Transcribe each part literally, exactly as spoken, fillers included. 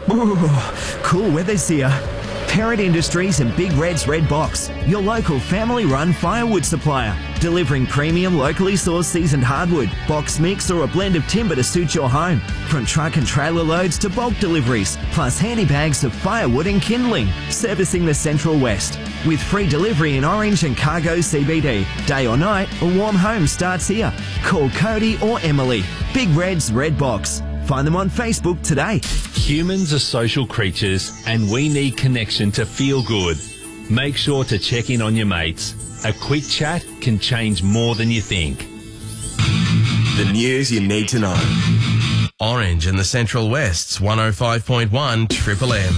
Ooh, cool weather's here. Parrot Industries and Big Red's Red Box, your local family-run firewood supplier, delivering premium locally sourced seasoned hardwood, box mix or a blend of timber to suit your home. From truck and trailer loads to bulk deliveries, plus handy bags of firewood and kindling, servicing the Central West. With free delivery in Orange and Cargo C B D. Day or night, a warm home starts here. Call Cody or Emily. Big Red's Red Box. Find them on Facebook today. Humans are social creatures and we need connection to feel good. Make sure to check in on your mates. A quick chat can change more than you think. The news you need to know. Orange and the Central West's one oh five point one Triple M.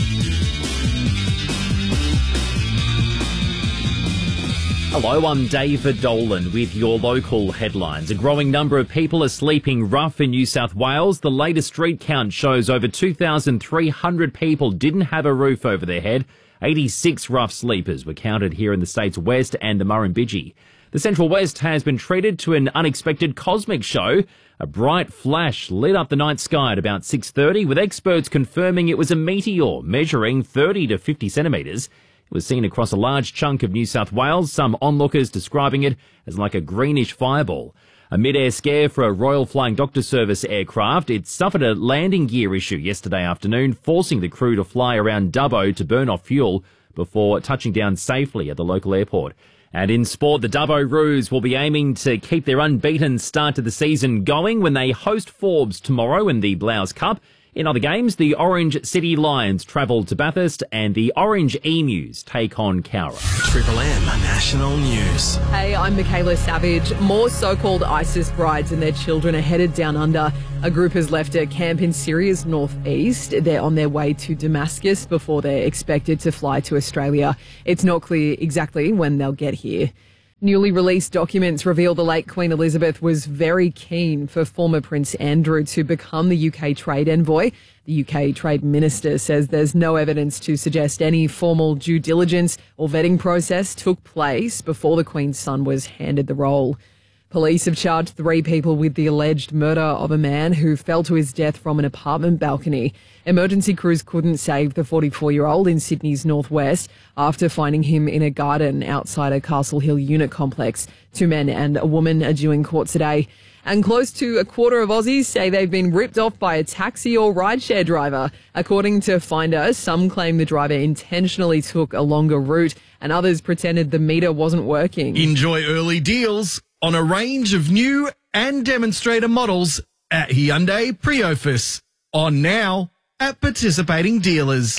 Hello, I'm David Dolan with your local headlines. A growing number of people are sleeping rough in New South Wales. The latest street count shows over two thousand three hundred people didn't have a roof over their head. eighty-six rough sleepers were counted here in the state's west and the Murrumbidgee. The Central West has been treated to an unexpected cosmic show. A bright flash lit up the night sky at about six thirty, with experts confirming it was a meteor measuring thirty to fifty centimetres. It was seen across a large chunk of New South Wales, some onlookers describing it as like a greenish fireball. A mid-air scare for a Royal Flying Doctor Service aircraft. It suffered a landing gear issue yesterday afternoon, forcing the crew to fly around Dubbo to burn off fuel before touching down safely at the local airport. And in sport, the Dubbo Roos will be aiming to keep their unbeaten start to the season going when they host Forbes tomorrow in the Blouse Cup. In other games, the Orange City Lions travel to Bathurst and the Orange Emus take on Cowra. Triple M National News. Hey, I'm Michaela Savage. More so-called ISIS brides and their children are headed down under. A group has left a camp in Syria's northeast. They're on their way to Damascus before they're expected to fly to Australia. It's not clear exactly when they'll get here. Newly released documents reveal the late Queen Elizabeth was very keen for former Prince Andrew to become the U K trade envoy. The U K Trade Minister says there's no evidence to suggest any formal due diligence or vetting process took place before the Queen's son was handed the role. Police have charged three people with the alleged murder of a man who fell to his death from an apartment balcony. Emergency crews couldn't save the forty-four-year-old in Sydney's northwest after finding him in a garden outside a Castle Hill unit complex. Two men and a woman are due in court today. And close to a quarter of Aussies say they've been ripped off by a taxi or rideshare driver. According to Finder, some claim the driver intentionally took a longer route and others pretended the meter wasn't working. Enjoy early deals on a range of new and demonstrator models at Hyundai Priofus. On now at participating dealers.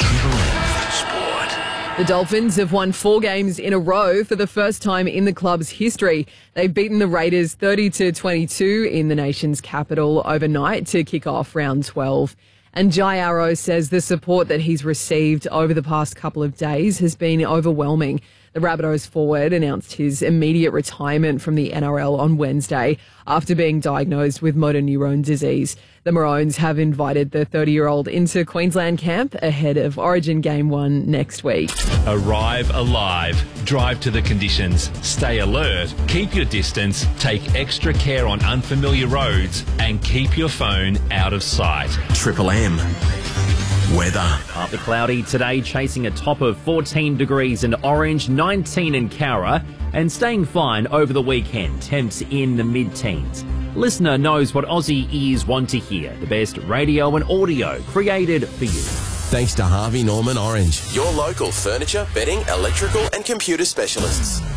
The Dolphins have won four games in a row for the first time in the club's history. They've beaten the Raiders thirty to twenty-two in the nation's capital overnight to kick off round twelve. And Jai Arrow says the support that he's received over the past couple of days has been overwhelming. The Rabbitohs forward announced his immediate retirement from the N R L on Wednesday after being diagnosed with motor neurone disease. The Maroons have invited the thirty-year-old into Queensland camp ahead of Origin Game one next week. Arrive alive. Drive to the conditions. Stay alert. Keep your distance. Take extra care on unfamiliar roads and keep your phone out of sight. Triple M. Weather. Partly cloudy today, chasing a top of fourteen degrees in Orange, nineteen in Cowra, and staying fine over the weekend. Temps in the mid-teens. Listener knows what Aussie ears want to hear. The best radio and audio created for you. Thanks to Harvey Norman Orange, your local furniture, bedding, electrical and computer specialists.